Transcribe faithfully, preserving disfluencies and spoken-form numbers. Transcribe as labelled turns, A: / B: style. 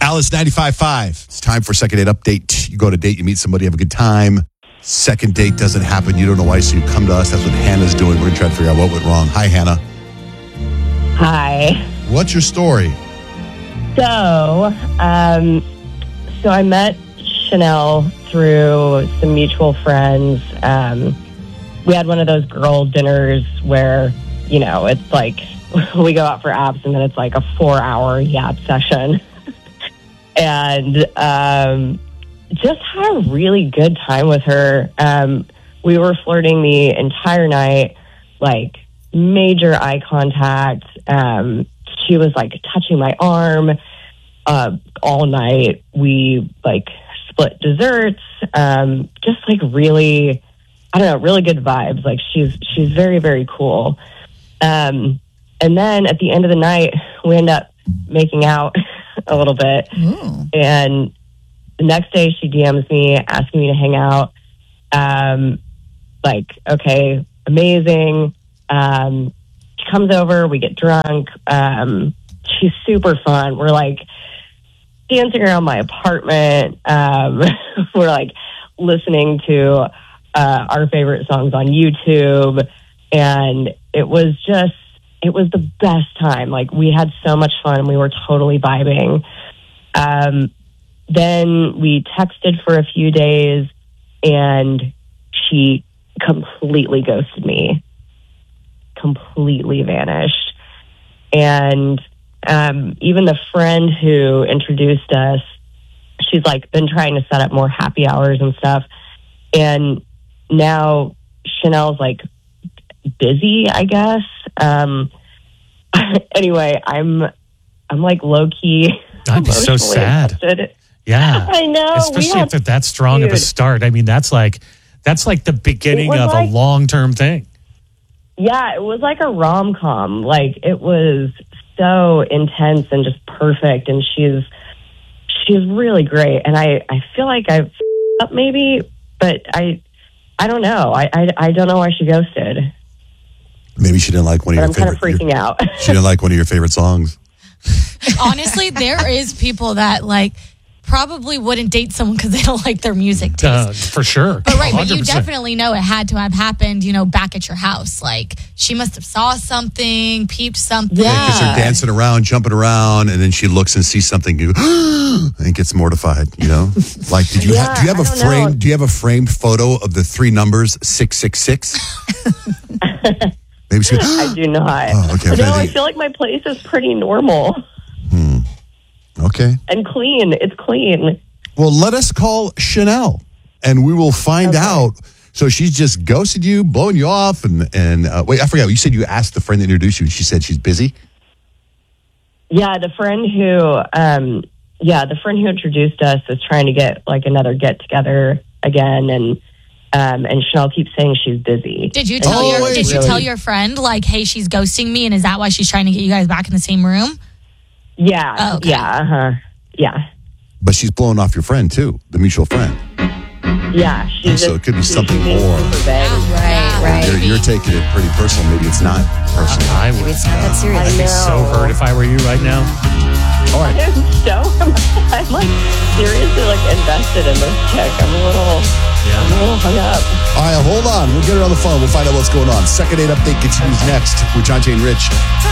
A: Alice ninety-five point five. It's time for second date update. You go on a date, you meet somebody, have a good time. Second date doesn't happen. You don't know why, so you come to us. That's what Hannah's doing. We're going to try to figure out what went wrong. Hi, Hannah.
B: Hi.
A: What's your story?
B: So, um, so I met Chanel through some mutual friends. Um, we had one of those girl dinners where, you know, it's like we go out for apps and then it's like a four-hour yap session. and um, just had a really good time with her. Um, we were flirting the entire night, like major eye contact. Um, she was like touching my arm uh, all night. We like split desserts, um, just like really, I don't know, really good vibes. Like she's, she's very, very cool. Um, and then at the end of the night, we end up making out a little bit. Ooh. And the next day she D Ms me asking me to hang out. Um, like, okay, amazing. Um, she comes over, we get drunk. Um, she's super fun. We're like dancing around my apartment. Um, we're like listening to uh, our favorite songs on YouTube. And it was just, it was the best time. Like we had so much fun. We were totally vibing. Um, then we texted for a few days and she completely ghosted me. Completely vanished. And um, even the friend who introduced us, she's like been trying to set up more happy hours and stuff. And now Chanel's like busy, I guess. Um, anyway, I'm I'm like low key.
C: I'd be so sad.
B: Invested.
C: Yeah,
B: I know.
C: Especially
B: have,
C: if it's that strong dude, of a start. I mean, that's like that's like the beginning of like, a long term thing.
B: Yeah, it was like a rom com. Like it was so intense and just perfect. And she's she's really great. And I I feel like I've up maybe, but I I don't know. I I, I don't know why she ghosted.
A: Maybe she didn't like one of your
B: I'm
A: favorite.
B: kind of freaking
A: your,
B: out.
A: She didn't like one of your favorite songs.
D: Honestly, there is people that like probably wouldn't date someone because they don't like their music taste.
C: Uh, for sure.
D: But right,
C: one hundred percent.
D: but you definitely know it had to have happened, you know, back at your house. Like she must have saw something, peeped something.
A: Yeah, because they're dancing around, jumping around, and then she looks and sees something and gets mortified. You know, like did you
B: yeah,
A: have? Do you have
B: I
A: a frame? Know. Do you have a framed photo of the three numbers six six six? Maybe she.
B: I do not.
A: Oh, okay.
B: No, I feel like my place is pretty normal.
A: Hmm. Okay.
B: And clean. It's clean.
A: Well, let us call Chanel, and we will find okay. out. So she's just ghosted you, blowing you off, and and uh, wait, I forgot. You said you asked the friend that introduced you, and she said she's busy.
B: Yeah, the friend who, um, yeah, the friend who introduced us is trying to get like another get together again, and um, and Chanel keeps saying she's busy.
D: Did you tell
A: oh,
D: your
A: wait,
D: Did
A: really?
D: you tell your friend like, hey, she's ghosting me, and is that why she's trying to get you guys back in the same room?
B: Yeah.
D: Oh, okay.
B: Yeah. Uh-huh. Yeah.
A: But she's blowing off your friend too, the mutual friend.
B: Yeah. She's
A: so
B: just,
A: it could be something
B: she's
A: more.
E: Right, right.
A: You're, you're taking it pretty personal. Maybe it's not personal.
C: I would.
E: Maybe it's not that serious.
C: I'd be so hurt if I were you right now.
A: All right.
B: I'm so, I'm like seriously like invested in this chick. I'm a little, yeah. I'm a little hung up.
A: All right, hold on. We'll get her on the phone. We'll find out what's going on. Second date update continues next with John Jane Rich.